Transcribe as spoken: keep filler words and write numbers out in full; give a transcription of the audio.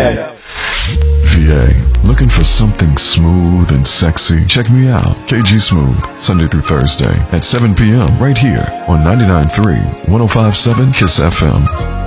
A. V A, looking for something smooth and sexy? Check me out, K G Smooth, Sunday through Thursday at seven p.m. right here on ninety-nine point three, one oh five point seven KISS F M.